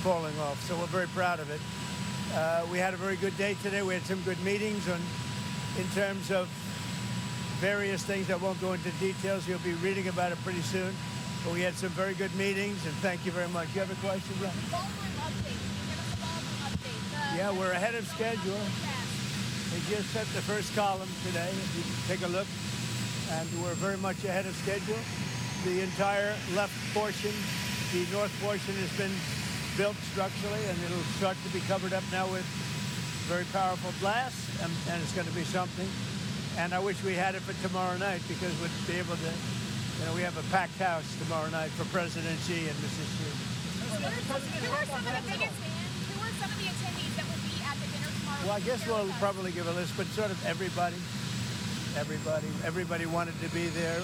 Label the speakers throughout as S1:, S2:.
S1: falling off. So we're very proud of it. We had a very good day today. We had some good meetings in terms of various things. I won't go into details. You'll be reading about it pretty soon. But we had some very good meetings, and thank you very much. You have a question, Ron?
S2: Ballroom update. Can you give us a ballroom update?
S1: Yeah, we're ahead of schedule. They just sent the first column today. If you take a look, and we're very much ahead of schedule. The entire left portion, the north portion, has been built structurally, and it'll start to be covered up now with very powerful glass, and it's going to be something. And I wish we had it for tomorrow night, because we'd be able to, we have a packed house tomorrow night for President Xi and Mrs. Xi.
S2: Who are some of the biggest fans? Who are some of the attendees that will be at the dinner tomorrow?
S1: Well, I guess we'll probably give a list, but sort of everybody wanted to be there.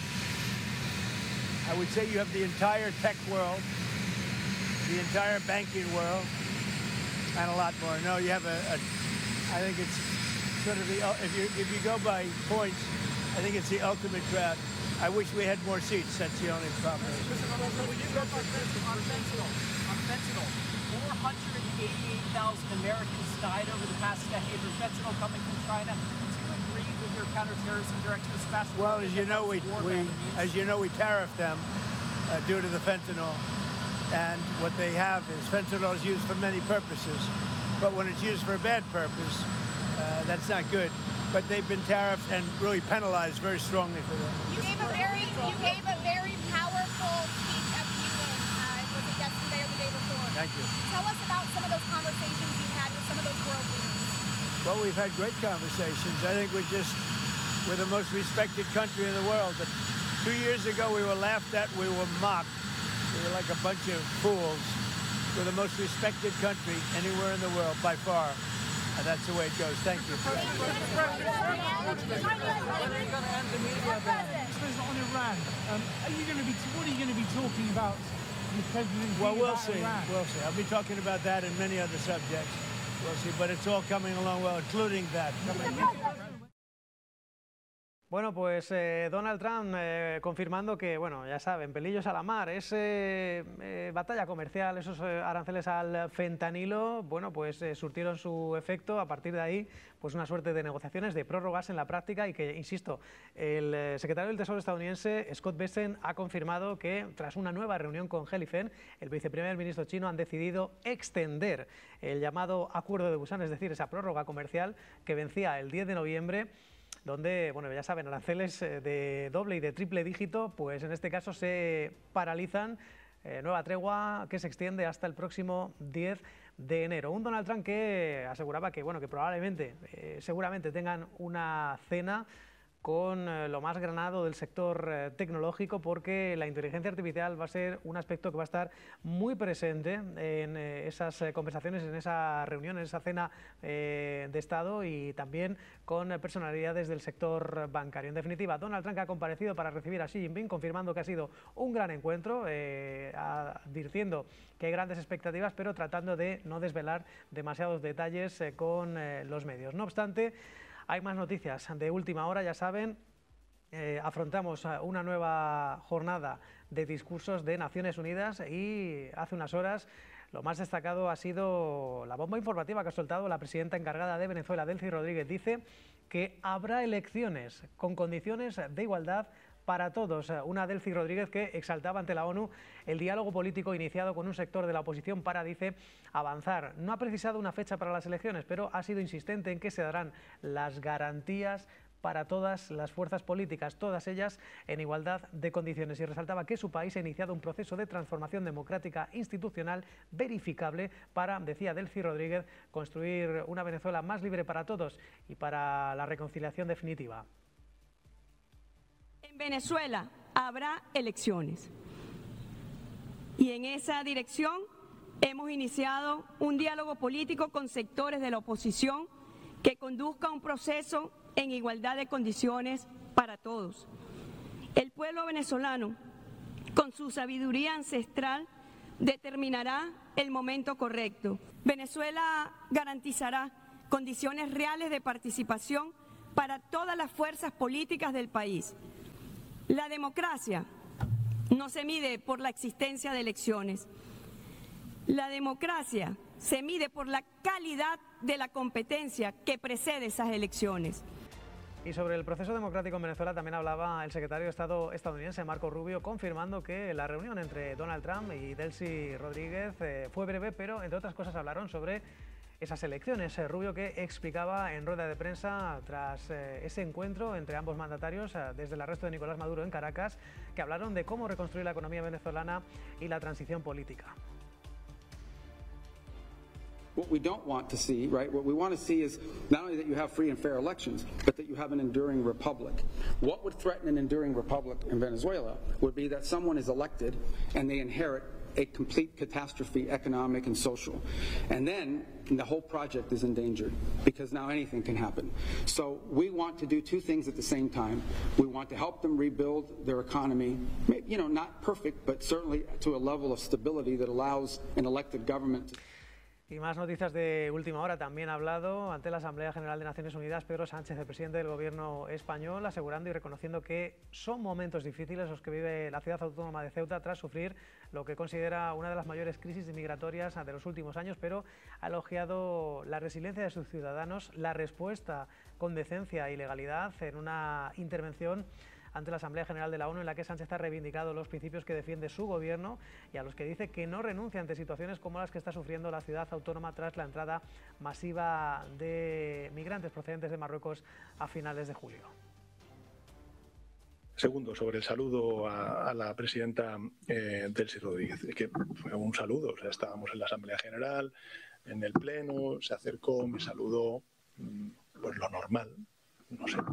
S1: I would say you have the entire tech world, the entire banking world, and a lot more. No, you have I think it's sort of if you go by points, I think it's the ultimate crowd. I wish we had more seats. That's the only problem.
S3: On fentanyl, 488,000 Americans died over the past decade from fentanyl coming from China. Do you agree with your counterterrorism directive, especially?
S1: Well, as you know, we tariffed them due to the fentanyl, and what they have is fentanyl is used for many purposes, but when it's used for a bad purpose, that's not good. But they've been tariffed and really penalized very strongly for that.
S2: You gave a very powerful speech at the UN. Was it yesterday or the day before?
S1: Thank you.
S2: Tell us about some of those conversations you had with some of those world leaders.
S1: Well, we've had great conversations. I think we're the most respected country in the world. But 2 years ago, we were laughed at, we were mocked. We were like a bunch of fools. We're the most respected country anywhere in the world, by far. And that's the way it goes. Thank you.
S4: When are you going to end the media ban? On Iran, what are you going to be talking about with President Xi?
S1: Well, we'll see. We'll see. I'll be talking about that and many other subjects. We'll see. But it's all coming along well, including that.
S5: Bueno, pues Donald Trump confirmando que, bueno, ya saben, pelillos a la mar, es batalla comercial, esos aranceles al fentanilo, bueno, pues surtieron su efecto. A partir de ahí, pues una suerte de negociaciones, de prórrogas en la práctica, y que, insisto, el secretario del Tesoro estadounidense, Scott Bessent, ha confirmado que tras una nueva reunión con He Lifeng, el viceprimer ministro chino, han decidido extender el llamado Acuerdo de Busan, es decir, esa prórroga comercial que vencía el 10 de noviembre, donde, bueno, ya saben, aranceles de doble y de triple dígito, pues en este caso se paralizan. Nueva tregua que se extiende hasta el próximo 10 de enero. Un Donald Trump que aseguraba que, bueno, que probablemente, seguramente tengan una cena con lo más granado del sector tecnológico, porque la inteligencia artificial va a ser un aspecto que va a estar muy presente en esas conversaciones, en esa reunión, en esa cena de Estado, y también con personalidades del sector bancario. En definitiva, Donald Trump ha comparecido para recibir a Xi Jinping, confirmando que ha sido un gran encuentro, advirtiendo que hay grandes expectativas, pero tratando de no desvelar demasiados detalles con los medios. No obstante, hay más noticias de última hora, ya saben. Afrontamos una nueva jornada de discursos de Naciones Unidas, y hace unas horas lo más destacado ha sido la bomba informativa que ha soltado la presidenta encargada de Venezuela, Delcy Rodríguez. Dice que habrá elecciones con condiciones de igualdad para todos. Una Delcy Rodríguez que exaltaba ante la ONU el diálogo político iniciado con un sector de la oposición para, dice, avanzar. No ha precisado una fecha para las elecciones, pero ha sido insistente en que se darán las garantías para todas las fuerzas políticas, todas ellas en igualdad de condiciones, y resaltaba que su país ha iniciado un proceso de transformación democrática institucional verificable para, decía Delcy Rodríguez, construir una Venezuela más libre para todos y para la reconciliación definitiva.
S6: En Venezuela habrá elecciones, y en esa dirección hemos iniciado un diálogo político con sectores de la oposición que conduzca un proceso en igualdad de condiciones para todos. El pueblo venezolano, con su sabiduría ancestral, determinará el momento correcto. Venezuela garantizará condiciones reales de participación para todas las fuerzas políticas del país. La democracia no se mide por la existencia de elecciones. La democracia se mide por la calidad de la competencia que precede esas elecciones.
S5: Y sobre el proceso democrático en Venezuela también hablaba el secretario de Estado estadounidense Marco Rubio, confirmando que la reunión entre Donald Trump y Delcy Rodríguez fue breve, pero entre otras cosas hablaron sobre esas elecciones. Rubio que explicaba en rueda de prensa tras ese encuentro entre ambos mandatarios desde el arresto de Nicolás Maduro en Caracas, que hablaron de cómo reconstruir la economía venezolana y la transición política.
S7: What we don't want to see, right? What we want to see is not only that you have free and fair elections, but that you have an enduring republic. What would threaten an enduring republic in Venezuela would be that someone is elected and they inherit a complete catastrophe, economic and social. And then the whole project is endangered because now anything can happen. So we want to do two things at the same time. We want to help them rebuild their economy, you know, not perfect, but certainly to a level of stability that allows an elected government to...
S5: Y más noticias de última hora. También ha hablado ante la Asamblea General de Naciones Unidas Pedro Sánchez, el presidente del gobierno español, asegurando y reconociendo que son momentos difíciles los que vive la ciudad autónoma de Ceuta tras sufrir lo que considera una de las mayores crisis migratorias de los últimos años, pero ha elogiado la resiliencia de sus ciudadanos, la respuesta con decencia y legalidad en una intervención ante la Asamblea General de la ONU, en la que Sánchez ha reivindicado los principios que defiende su gobierno y a los que dice que no renuncia ante situaciones como las que está sufriendo la ciudad autónoma tras la entrada masiva de migrantes procedentes de Marruecos a finales de julio.
S8: Segundo, sobre el saludo a la presidenta Delcy Rodríguez, que fue un saludo, o sea, estábamos en la Asamblea General, en el Pleno, se acercó, me saludó, pues lo normal, no sé.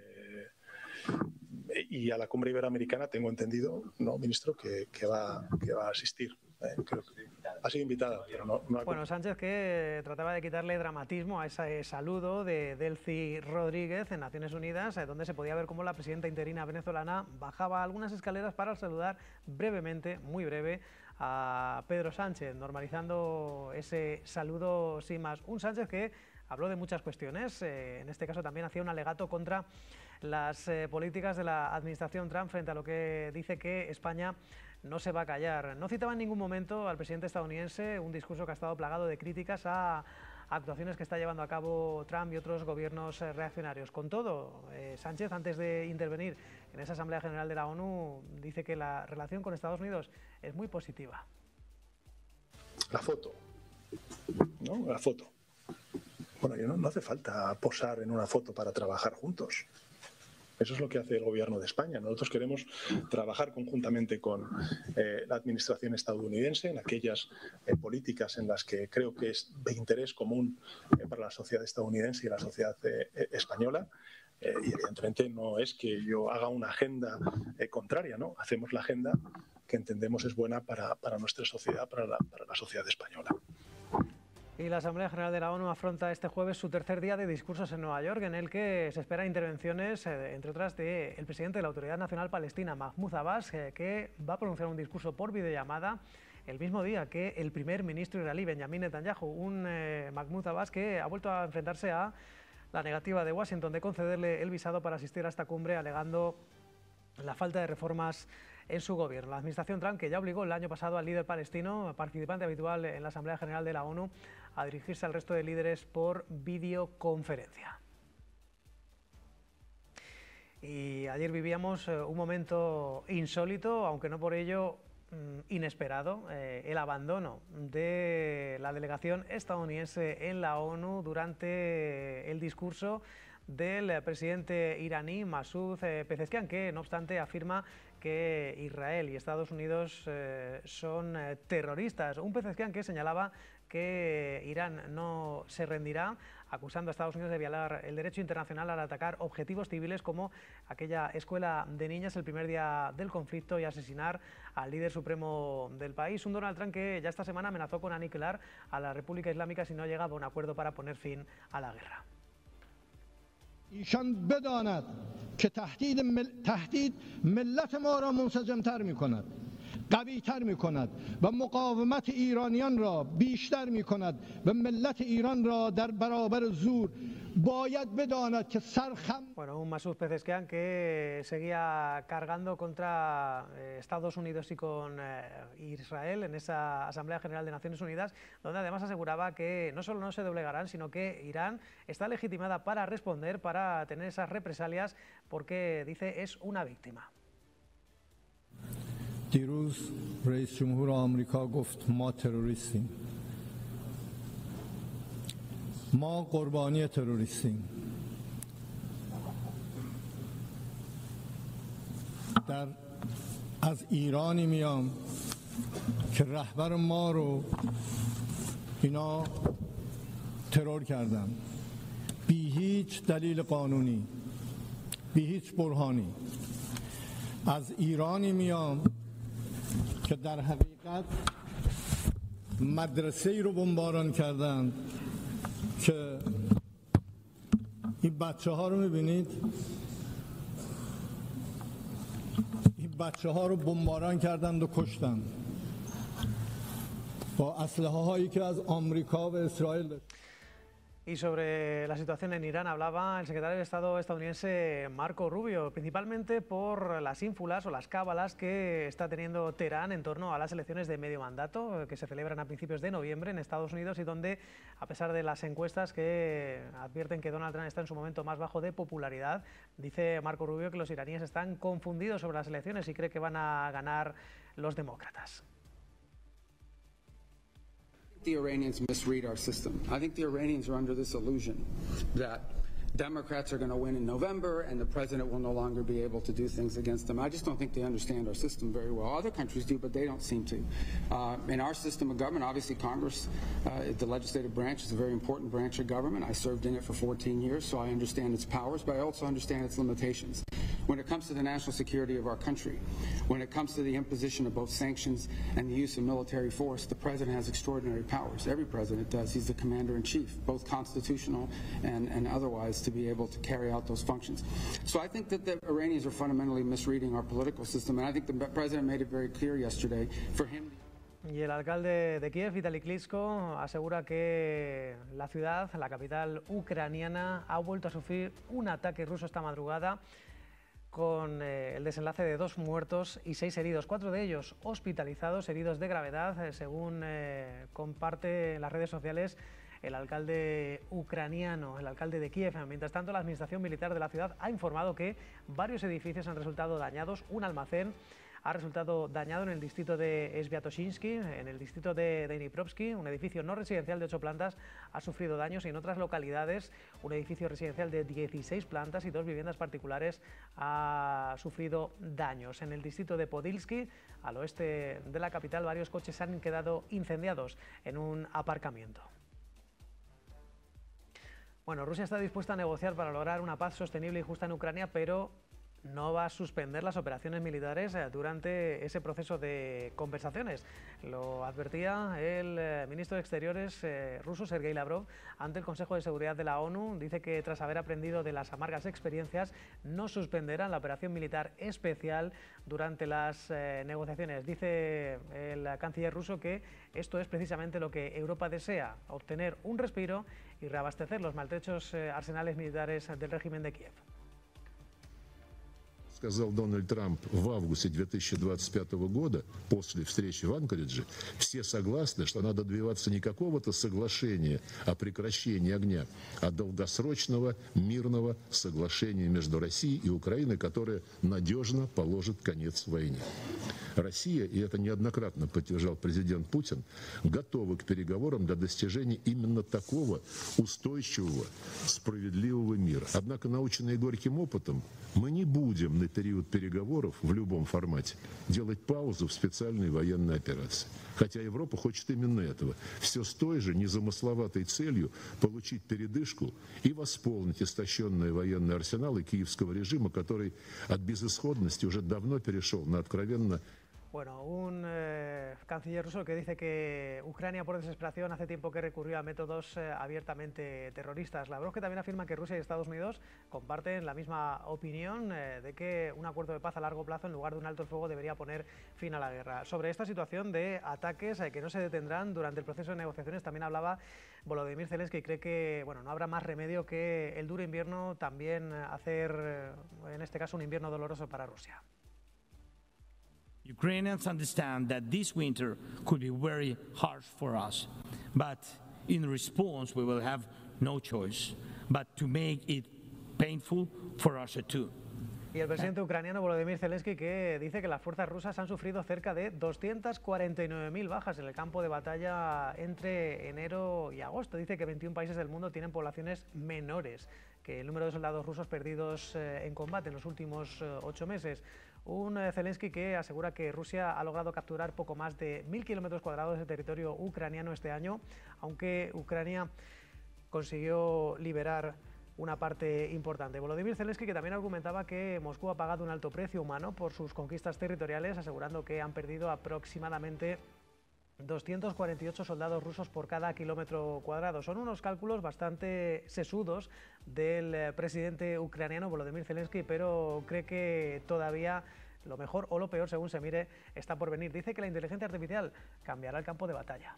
S8: Y a la cumbre iberoamericana tengo entendido, ¿no, ministro?, que va a asistir. Creo que ha sido invitada, pero no ha...
S5: Bueno, Sánchez que trataba de quitarle dramatismo a ese saludo de Delcy Rodríguez en Naciones Unidas, donde se podía ver cómo la presidenta interina venezolana bajaba algunas escaleras para saludar brevemente, muy breve, a Pedro Sánchez, normalizando ese saludo sin más. Un Sánchez que habló de muchas cuestiones, en este caso también hacía un alegato contra las políticas de la administración Trump frente a lo que dice que España no se va a callar. No citaba en ningún momento al presidente estadounidense, un discurso que ha estado plagado de críticas a actuaciones que está llevando a cabo Trump y otros gobiernos reaccionarios. Con todo, Sánchez, antes de intervenir en esa Asamblea General de la ONU, dice que la relación con Estados Unidos es muy positiva.
S8: La foto, ¿no? La foto. Bueno, no hace falta posar en una foto para trabajar juntos. Eso es lo que hace el gobierno de España. Nosotros queremos trabajar conjuntamente con la administración estadounidense en aquellas políticas en las que creo que es de interés común para la sociedad estadounidense y la sociedad española. Y evidentemente no es que yo haga una agenda contraria, ¿no? Hacemos la agenda que entendemos es buena para nuestra sociedad, para la sociedad española.
S5: Y la Asamblea General de la ONU afronta este jueves su tercer día de discursos en Nueva York, en el que se esperan intervenciones, entre otras, del presidente de la Autoridad Nacional Palestina, Mahmoud Abbas, que va a pronunciar un discurso por videollamada el mismo día que el primer ministro israelí, Benjamin Netanyahu. Un Mahmoud Abbas que ha vuelto a enfrentarse a la negativa de Washington de concederle el visado para asistir a esta cumbre, alegando la falta de reformas en su gobierno. La administración Trump, que ya obligó el año pasado al líder palestino, participante habitual en la Asamblea General de la ONU, a dirigirse al resto de líderes por videoconferencia. Y ayer vivíamos un momento insólito, aunque no por ello inesperado, el abandono de la delegación estadounidense en la ONU durante el discurso del presidente iraní Masoud Pezeshkian, que no obstante afirma que Israel y Estados Unidos son terroristas. Un Pezeshkian que señalaba que Irán no se rendirá, acusando a Estados Unidos de violar el derecho internacional al atacar objetivos civiles como aquella escuela de niñas el primer día del conflicto y asesinar al líder supremo del país. Un Donald Trump que ya esta semana amenazó con aniquilar a la República Islámica si no llegaba a un acuerdo para poner fin a la guerra.
S9: ایشان بداند که تهدید ملت ما را منسجم‌تر می‌کند قوی‌تر می‌کند و مقاومت ایرانیان را بیشتر می‌کند و ملت ایران را در برابر زور باید بداند که سرخم.
S5: Bueno, un Masud Pezeshkian que seguía cargando contra Estados Unidos y con Israel en esa Asamblea General de Naciones Unidas, donde además aseguraba que no solo no se doblegarán, sino que Irán está legitimada para responder, para tener esas represalias, porque dice es una víctima.
S9: دیروز رئیس جمهور آمریکا گفت ما تروریستیم. ما قربانی تروریستیم. از ایرانی میام که رهبر ما رو اینا ترور کردن بی هیچ دلیل قانونی، بی هیچ برهانی. از ایرانی میام که در حقیقت مدرسه‌ای رو بمباران کردند که این بچه‌ها رو می‌بینید، این بچه‌ها رو بمباران کردند و کشتند با اسلحه‌هایی که از آمریکا و اسرائیل.
S5: Y sobre la situación en Irán hablaba el secretario de Estado estadounidense Marco Rubio, principalmente por las ínfulas o las cábalas que está teniendo Teherán en torno a las elecciones de medio mandato que se celebran a principios de noviembre en Estados Unidos y donde, a pesar de las encuestas que advierten que Donald Trump está en su momento más bajo de popularidad, dice Marco Rubio que los iraníes están confundidos sobre las elecciones y cree que van a ganar los demócratas.
S7: The Iranians misread our system. I think the Iranians are under this illusion that Democrats are going to win in November and the president will no longer be able to do things against them. I just don't think they understand our system very well. Other countries do, but they don't seem to. In our system of government, obviously Congress, the legislative branch, is a very important branch of government. I served in it for 14 years, so I understand its powers, but I also understand its limitations. When it comes to the national security of our country, when it comes to the imposition of both sanctions and the use of military force, the president has extraordinary powers. Every president does. He's the commander-in-chief, both constitutional and otherwise, to be able to carry out those functions. So I think that the Iranians are fundamentally misreading our political system, and I think the president made it very clear yesterday for him.
S5: Y el alcalde de Kiev, Vitaly Klitschko, asegura que la ciudad, la capital ucraniana, ha vuelto a sufrir un ataque ruso esta madrugada, con el desenlace de 2 muertos y 6 heridos, 4 de ellos hospitalizados, heridos de gravedad, según comparte en las redes sociales el alcalde ucraniano, el alcalde de Kiev. Mientras tanto, la administración militar de la ciudad ha informado que varios edificios han resultado dañados. Un almacén ha resultado dañado en el distrito de Sviatoshinsky, en el distrito de Dnipropsky. Un edificio no residencial de 8 plantas ha sufrido daños y en otras localidades un edificio residencial de 16 plantas y 2 viviendas particulares ha sufrido daños. En el distrito de Podilsky, al oeste de la capital, varios coches han quedado incendiados en un aparcamiento. Bueno, Rusia está dispuesta a negociar para lograr una paz sostenible y justa en Ucrania, pero no va a suspender las operaciones militares durante ese proceso de conversaciones. Lo advertía el ministro de Exteriores ruso, Sergei Lavrov, ante el Consejo de Seguridad de la ONU. Dice que tras haber aprendido de las amargas experiencias, no suspenderán la operación militar especial durante las negociaciones. Dice el canciller ruso que esto es precisamente lo que Europa desea, obtener un respiro y reabastecer los maltrechos arsenales militares del régimen de Kiev.
S10: Сказал Дональд Трамп в августе 2025 года, после встречи в Анкоридже, все согласны, что надо добиваться не какого-то соглашения о прекращении огня, а долгосрочного мирного соглашения между Россией и Украиной, которое надежно положит конец войне. Россия, и это неоднократно подтверждал президент Путин, готова к переговорам для достижения именно такого устойчивого, справедливого мира. Однако, наученные горьким опытом, мы не будем на период переговоров в любом формате делать паузу в специальной военной операции. Хотя Европа хочет именно этого. Все с той же незамысловатой целью получить передышку и восполнить истощенные военные арсеналы киевского режима, который от безысходности уже давно перешел на откровенно
S5: Bueno, un canciller ruso que dice que Ucrania por desesperación hace tiempo que recurrió a métodos abiertamente terroristas. Lavrov que también afirma que Rusia y Estados Unidos comparten la misma opinión de que un acuerdo de paz a largo plazo en lugar de un alto el fuego debería poner fin a la guerra. Sobre esta situación de ataques que no se detendrán durante el proceso de negociaciones también hablaba Volodymyr Zelensky y cree que no habrá más remedio que el duro invierno también hacer, en este caso, un invierno doloroso para Rusia.
S11: Ukrainians understand that this winter could be very harsh for us, but in response we will have no choice but to make it painful for Russia too.
S5: Y el presidente ucraniano Volodymyr Zelensky que dice que las fuerzas rusas han sufrido cerca de 249.000 bajas en el campo de batalla entre enero y agosto. Dice que 21 países del mundo tienen poblaciones menores que el número de soldados rusos perdidos en combate en los últimos 8 meses. Un Zelensky que asegura que Rusia ha logrado capturar poco más de 1.000 kilómetros cuadrados de territorio ucraniano este año, aunque Ucrania consiguió liberar una parte importante. Volodymyr Zelensky que también argumentaba que Moscú ha pagado un alto precio humano por sus conquistas territoriales, asegurando que han perdido aproximadamente 248 soldados rusos por cada kilómetro cuadrado. Son unos cálculos bastante sesudos del presidente ucraniano Volodymyr Zelensky, pero cree que todavía lo mejor o lo peor, según se mire, está por venir. Dice que la inteligencia artificial cambiará el campo de batalla.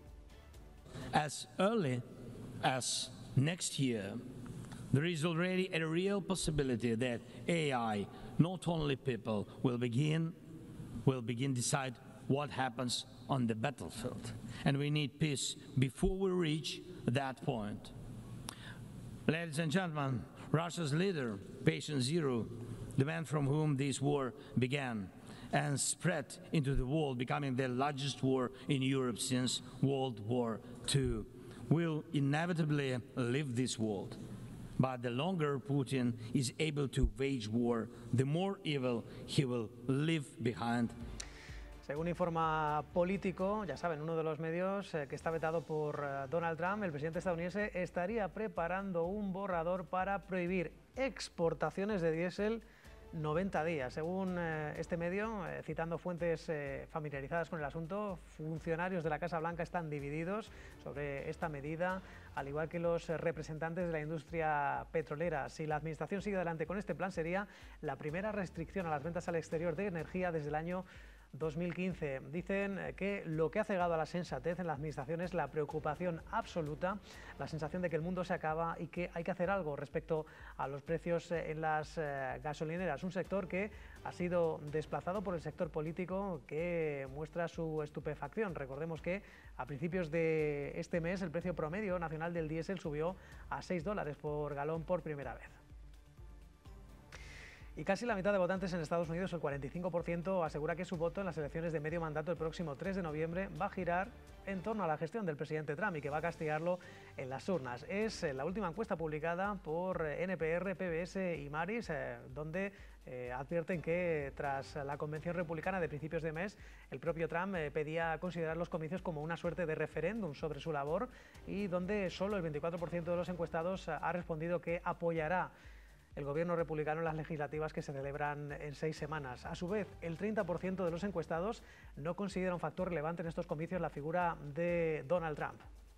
S11: As early as next year, there is already a real possibility that AI, not only people, will begin decide what happens on the battlefield. And we need peace before we reach that point. Ladies and gentlemen, Russia's leader, patient zero, the man from whom this war began and spread into the world, becoming the largest war in Europe since World War II, will inevitably leave this world. But the longer Putin is able to wage war, the more evil he will leave behind.
S5: Según informa Político, ya saben, uno de los medios que está vetado por Donald Trump, el presidente estadounidense estaría preparando un borrador para prohibir exportaciones de diésel 90 días. Según este medio, citando fuentes familiarizadas con el asunto, funcionarios de la Casa Blanca están divididos sobre esta medida, al igual que los representantes de la industria petrolera. Si la administración sigue adelante con este plan, sería la primera restricción a las ventas al exterior de energía desde el año 2015. Dicen que lo que ha cegado a la sensatez en la administración es la preocupación absoluta, la sensación de que el mundo se acaba y que hay que hacer algo respecto a los precios en las gasolineras. Un sector que ha sido desplazado por el sector político que muestra su estupefacción. Recordemos que a principios de este mes el precio promedio nacional del diésel subió a $6 por galón por primera vez. Y casi la mitad de votantes en Estados Unidos, el 45%, asegura que su voto en las elecciones de medio mandato el próximo 3 de noviembre va a girar en torno a la gestión del presidente Trump y que va a castigarlo en las urnas. Es la última encuesta publicada por NPR, PBS y Maris, donde advierten que tras la convención republicana de principios de mes, el propio Trump pedía considerar los comicios como una suerte de referéndum sobre su labor y donde solo el 24% de los encuestados ha respondido que apoyará el gobierno republicano en las legislativas que se celebran en 6 semanas. A su vez, el 30% de los encuestados no considera un factor relevante en estos comicios la figura de Donald Trump.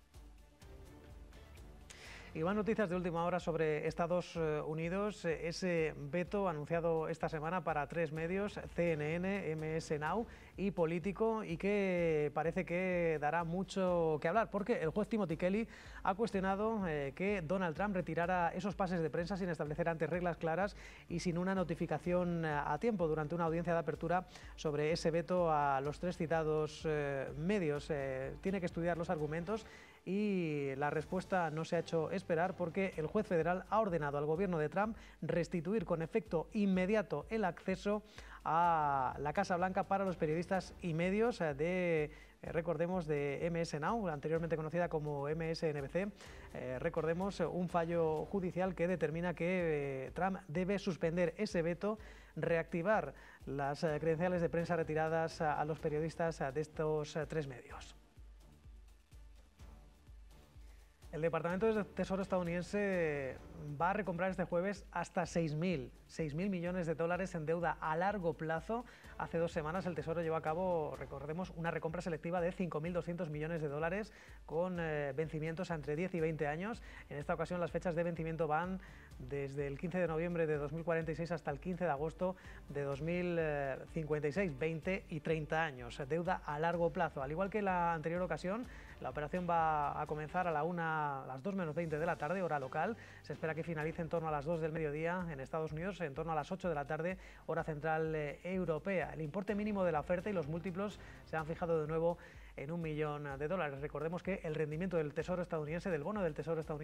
S5: Y más noticias de última hora sobre Estados Unidos. Ese veto anunciado esta semana para 3 medios, CNN, MS Now y Político, y que parece que dará mucho que hablar, porque el juez Timothy Kelly ha cuestionado que Donald Trump retirara esos pases de prensa sin establecer antes reglas claras y sin una notificación a tiempo durante una audiencia de apertura sobre ese veto a los 3 citados medios. Tiene que estudiar los argumentos y la respuesta no se ha hecho esperar porque el juez federal ha ordenado al gobierno de Trump restituir con efecto inmediato el acceso a la Casa Blanca para los periodistas y medios recordemos, de MS Now, anteriormente conocida como MSNBC. Recordemos un fallo judicial que determina que Trump debe suspender ese veto, reactivar las credenciales de prensa retiradas a los periodistas de estos 3 medios. El Departamento de Tesoro estadounidense va a recomprar este jueves hasta 6.000 millones de dólares en deuda a largo plazo. Hace 2 semanas el Tesoro llevó a cabo, recordemos, una recompra selectiva de 5.200 millones de dólares con vencimientos a entre 10 y 20 años. En esta ocasión las fechas de vencimiento van desde el 15 de noviembre de 2046 hasta el 15 de agosto de 2056, 20 y 30 años. Deuda a largo plazo. Al igual que la anterior ocasión, la operación va a comenzar a las 2 menos 20 de la tarde, hora local. Se espera que finalice en torno a las 2 del mediodía en Estados Unidos, en torno a las 8 de la tarde, hora central europea. El importe mínimo de la oferta y los múltiplos se han fijado de nuevo en $1 millón. Recordemos que el rendimiento del Tesoro estadounidense, del bono del Tesoro estadounidense,